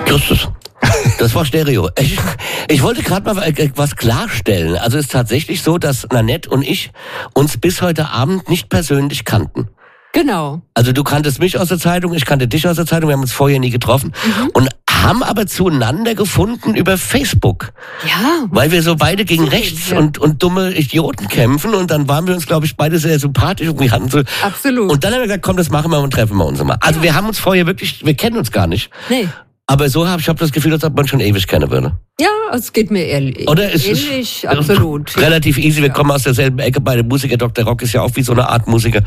Justus. Das war Stereo. Ich wollte gerade mal was klarstellen. Also es ist tatsächlich so, dass Nanette und ich uns bis heute Abend nicht persönlich kannten. Genau. Also du kanntest mich aus der Zeitung, ich kannte dich aus der Zeitung, wir haben uns vorher nie getroffen und haben aber zueinander gefunden über Facebook. Ja. Weil wir so beide gegen rechts und dumme Idioten kämpfen und dann waren wir uns, glaube ich, beide sehr sympathisch und wir hatten so... Absolut. Und dann haben wir gesagt, komm, das machen wir und treffen wir uns mal. Also wir haben uns vorher wirklich, wir kennen uns gar nicht. Nee. Aber so ich habe das Gefühl, als ob man schon ewig kennen würde. Ja, es geht mir ähnlich. Oder ist ähnlich, absolut. Relativ easy, wir kommen aus derselben Ecke, beide Musiker. Dr. Rock ist ja auch wie so eine Art Musiker.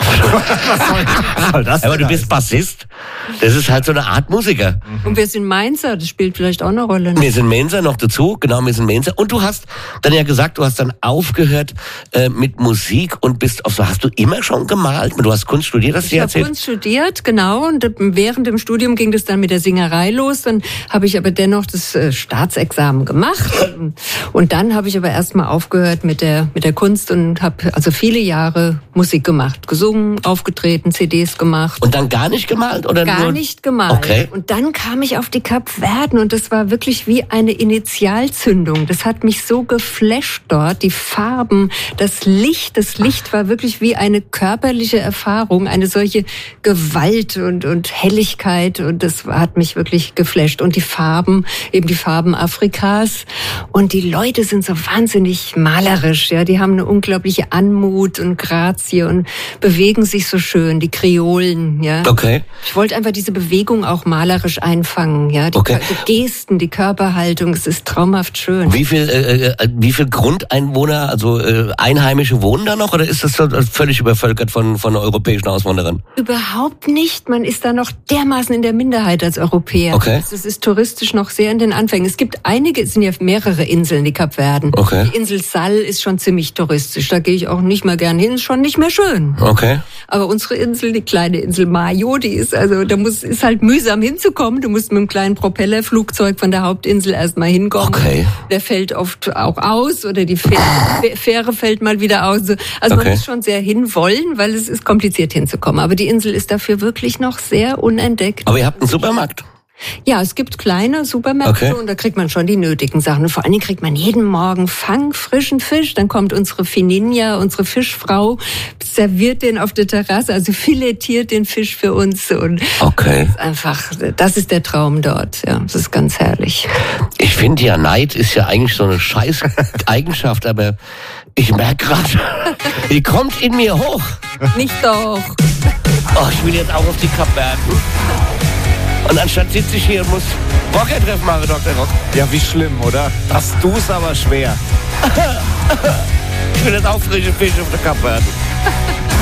Was soll das Aber du denn bist Bassist. Das ist halt so eine Art Musiker. Und wir sind Mainzer, das spielt vielleicht auch eine Rolle. Ne? Wir sind Mainzer noch dazu, genau, wir sind Mainzer. Und du hast dann ja gesagt, du hast dann aufgehört mit Musik und bist auf so, hast du immer schon gemalt? Du hast Kunst studiert, hast du dir erzählt? Ich habe Kunst studiert, genau. Und während dem Studium ging das dann mit der Singerei los. Dann habe ich aber dennoch das Staatsexamen gemacht. Und dann habe ich aber erstmal aufgehört mit der Kunst und habe also viele Jahre Musik gemacht. Gesungen, aufgetreten, CDs gemacht. Und dann gar nicht gemalt? Oder gar nicht gemalt. Okay. Und dann kam ich auf die Kapverden und das war wirklich wie eine Initialzündung. Das hat mich so geflasht dort. Die Farben, das Licht war wirklich wie eine körperliche Erfahrung, eine solche Gewalt und Helligkeit und das hat mich wirklich geflasht. Und die Farben, eben die Farben Afrikas und die Leute sind so wahnsinnig malerisch, ja. Die haben eine unglaubliche Anmut und Grazie und bewegen sich so schön, die Kreolen, ja. Okay. Ich wollte einfach diese Bewegung auch malerisch einfangen, ja. Die Gesten, die Körperhaltung, es ist traumhaft schön. Wie viel Grundeinwohner, also Einheimische wohnen da noch oder ist das völlig übervölkert von europäischen Auswanderern? Überhaupt nicht. Man ist da noch dermaßen in der Minderheit als Europäer. Okay. Es ist touristisch noch sehr in den Anfängen. Es gibt einige, es sind ja mehrere Inseln, die Kapverden. Okay. Die Insel Sal ist schon ziemlich touristisch. Da gehe ich auch nicht mehr gern hin, ist schon nicht mehr schön. Okay. Aber unsere Insel, die kleine Insel Mayo, die ist ist halt mühsam hinzukommen. Du musst mit einem kleinen Propellerflugzeug von der Hauptinsel erstmal hinkommen. Okay. Der fällt oft auch aus oder die Fähre fällt mal wieder aus. Also man muss schon sehr hinwollen, weil es ist kompliziert hinzukommen. Aber die Insel ist dafür wirklich noch sehr unentdeckt. Aber ihr habt einen Supermarkt? Ja, es gibt kleine Supermärkte und da kriegt man schon die nötigen Sachen. Und vor allen Dingen kriegt man jeden Morgen fangfrischen Fisch. Dann kommt unsere Fininja, unsere Fischfrau, serviert den auf der Terrasse, also filetiert den Fisch für uns. Und das ist der Traum dort. Ja, das ist ganz herrlich. Ich finde ja, Neid ist ja eigentlich so eine scheiß Eigenschaft, aber ich merke gerade, die kommt in mir hoch. Nicht doch. Oh, ich will jetzt auch auf die Kapverden. Und anstatt sitze ich hier und muss Rocker-Treffen machen, Dr. Rock. Ja, wie schlimm, oder? Hast du's aber schwer. Ich will jetzt auch frische Fische auf der Kapverden.